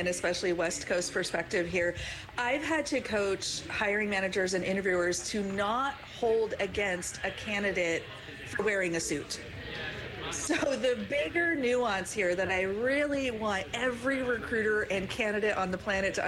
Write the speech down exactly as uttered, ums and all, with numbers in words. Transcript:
and especially West Coast perspective here. I've had to coach hiring managers and interviewers to not hold against a candidate for wearing a suit. So the bigger nuance here that I really want every recruiter and candidate on the planet to